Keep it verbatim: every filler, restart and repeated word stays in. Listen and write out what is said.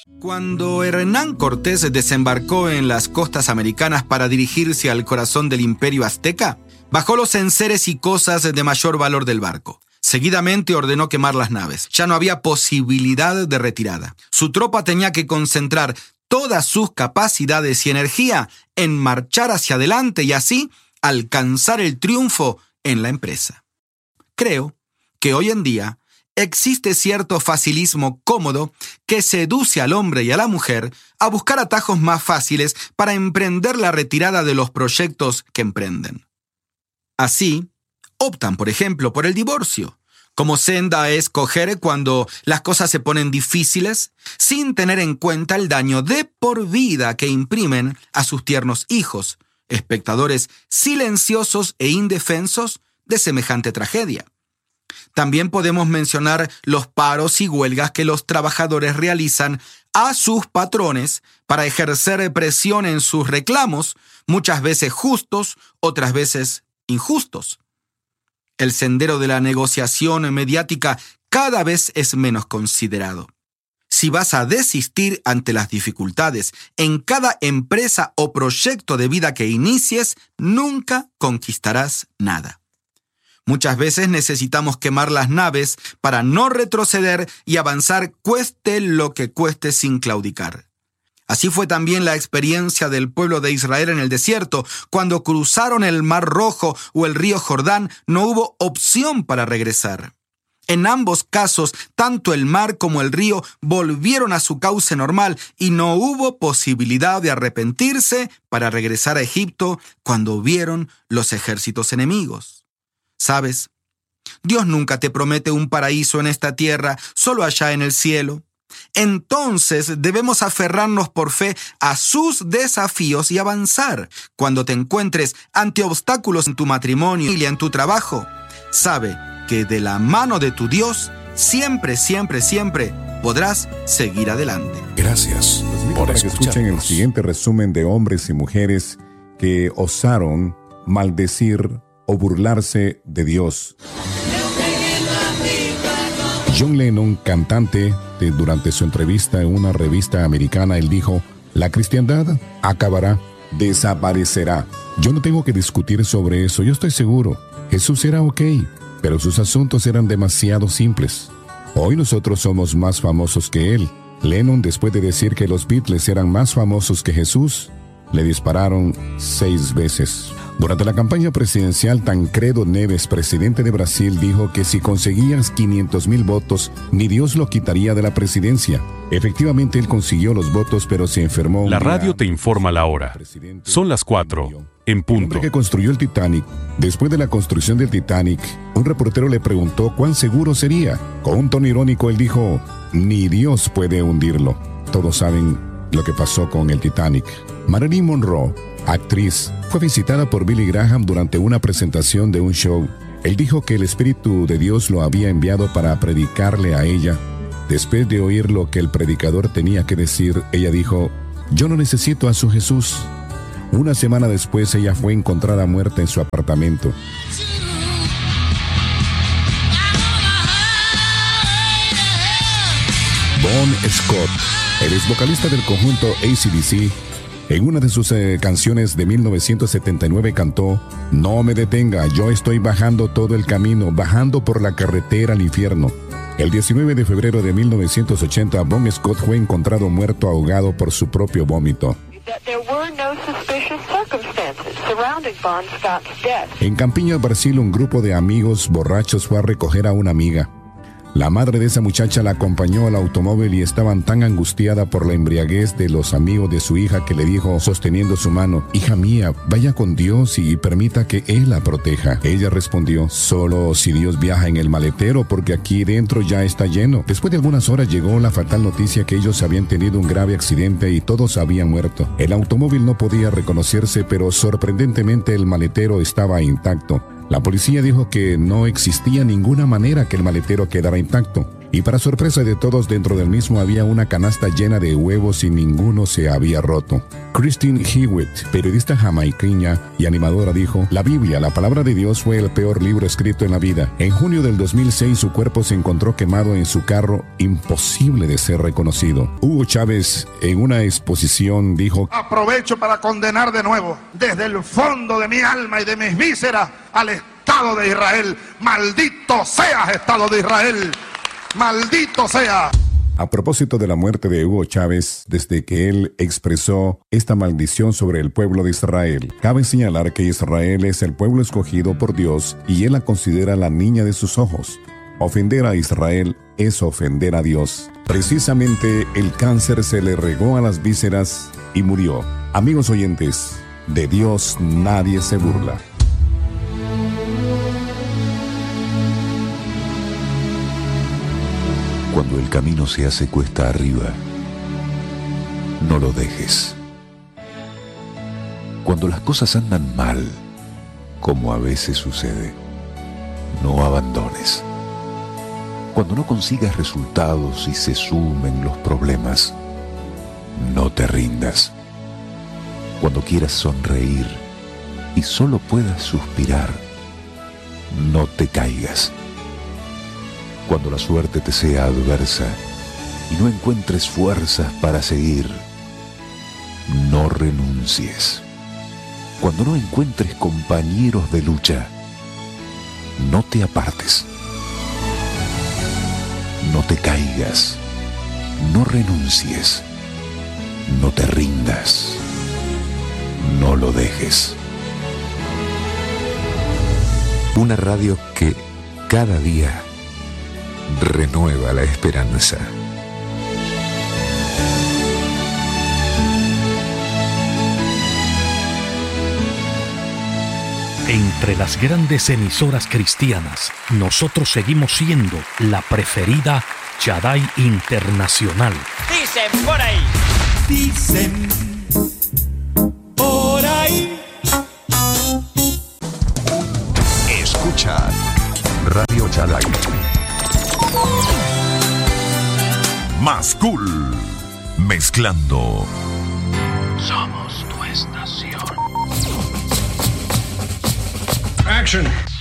Cuando Hernán Cortés desembarcó en las costas americanas para dirigirse al corazón del imperio azteca, bajó los enseres y cosas de mayor valor del barco. Seguidamente ordenó quemar las naves. Ya no había posibilidad de retirada. Su tropa tenía que concentrar todas sus capacidades y energía en marchar hacia adelante y así alcanzar el triunfo en la empresa. Creo que hoy en día existe cierto facilismo cómodo que seduce al hombre y a la mujer a buscar atajos más fáciles para emprender la retirada de los proyectos que emprenden. Así, optan, por ejemplo, por el divorcio, como senda a escoger cuando las cosas se ponen difíciles, sin tener en cuenta el daño de por vida que imprimen a sus tiernos hijos, espectadores silenciosos e indefensos de semejante tragedia. También podemos mencionar los paros y huelgas que los trabajadores realizan a sus patrones para ejercer presión en sus reclamos, muchas veces justos, otras veces injustos. El sendero de la negociación mediática cada vez es menos considerado. Si vas a desistir ante las dificultades en cada empresa o proyecto de vida que inicies, nunca conquistarás nada. Muchas veces necesitamos quemar las naves para no retroceder y avanzar cueste lo que cueste sin claudicar. Así fue también la experiencia del pueblo de Israel en el desierto. Cuando cruzaron el Mar Rojo o el río Jordán, no hubo opción para regresar. En ambos casos, tanto el mar como el río volvieron a su cauce normal y no hubo posibilidad de arrepentirse para regresar a Egipto cuando vieron los ejércitos enemigos. ¿Sabes? Dios nunca te promete un paraíso en esta tierra, solo allá en el cielo. Entonces debemos aferrarnos por fe a sus desafíos y avanzar. Cuando te encuentres ante obstáculos en tu matrimonio y en tu trabajo, sabe que de la mano de tu Dios siempre, siempre, siempre podrás seguir adelante. Gracias por para que escuchen el siguiente resumen de hombres y mujeres que osaron maldecir o burlarse de Dios. John Lennon, cantante, de, durante su entrevista en una revista americana, él dijo: la cristiandad acabará, desaparecerá. Yo no tengo que discutir sobre eso, yo estoy seguro. Jesús era ok, pero sus asuntos eran demasiado simples. Hoy nosotros somos más famosos que él. Lennon, después de decir que los Beatles eran más famosos que Jesús, le dispararon seis veces. Durante la campaña presidencial, Tancredo Neves, presidente de Brasil, dijo que si conseguías quinientos mil votos, ni Dios lo quitaría de la presidencia. Efectivamente, él consiguió los votos, pero se enfermó. La radio te informa la hora. Son las cuatro, en punto. El hombre que construyó el Titanic, después de la construcción del Titanic, un reportero le preguntó cuán seguro sería. Con un tono irónico, él dijo: ni Dios puede hundirlo. Todos saben lo que pasó con el Titanic. Marilyn Monroe, actriz, fue visitada por Billy Graham durante una presentación de un show. Él dijo que el Espíritu de Dios lo había enviado para predicarle a ella. Después de oír lo que el predicador tenía que decir, ella dijo: yo no necesito a su Jesús. Una semana después, ella fue encontrada muerta en su apartamento. Bon Scott, el ex vocalista del conjunto A C D C, en una de sus eh, canciones de mil novecientos setenta y nueve cantó: no me detenga, yo estoy bajando todo el camino, bajando por la carretera al infierno. El diecinueve de febrero de mil novecientos ochenta, Bon Scott fue encontrado muerto ahogado por su propio vómito. En Campinas, Brasil, un grupo de amigos borrachos fue a recoger a una amiga. La madre de esa muchacha la acompañó al automóvil y estaban tan angustiada por la embriaguez de los amigos de su hija que le dijo, sosteniendo su mano: hija mía, vaya con Dios y permita que Él la proteja. Ella respondió: solo si Dios viaja en el maletero, porque aquí dentro ya está lleno. Después de algunas horas llegó la fatal noticia que ellos habían tenido un grave accidente y todos habían muerto. El automóvil no podía reconocerse, pero sorprendentemente el maletero estaba intacto. La policía dijo que no existía ninguna manera que el maletero quedara intacto. Y para sorpresa de todos, dentro del mismo había una canasta llena de huevos y ninguno se había roto. Christine Hewitt, periodista jamaiqueña y animadora, dijo: la Biblia, la palabra de Dios, fue el peor libro escrito en la vida. En junio del dos mil seis, su cuerpo se encontró quemado en su carro, imposible de ser reconocido. Hugo Chávez, en una exposición, dijo: aprovecho para condenar de nuevo, desde el fondo de mi alma y de mis vísceras, al Estado de Israel. Maldito seas, Estado de Israel. Maldito sea. A propósito de la muerte de Hugo Chávez, desde que él expresó esta maldición sobre el pueblo de Israel, cabe señalar que Israel es el pueblo escogido por Dios y él la considera la niña de sus ojos. Ofender a Israel es ofender a Dios. Precisamente el cáncer se le regó a las vísceras y murió. Amigos oyentes, de Dios nadie se burla. Cuando el camino se hace cuesta arriba, no lo dejes. Cuando las cosas andan mal, como a veces sucede, no abandones. Cuando no consigas resultados y se sumen los problemas, no te rindas. Cuando quieras sonreír y solo puedas suspirar, no te caigas. Cuando la suerte te sea adversa y no encuentres fuerzas para seguir, no renuncies. Cuando no encuentres compañeros de lucha, no te apartes. No te caigas, no renuncies, no te rindas, no lo dejes. Una radio que cada día renueva la esperanza. Entre las grandes emisoras cristianas, nosotros seguimos siendo la preferida Shaddai Internacional. Dicen por ahí. Dicen por ahí. Escucha Radio Shaddai. Más cool. Mezclando. Somos tu estación. Action.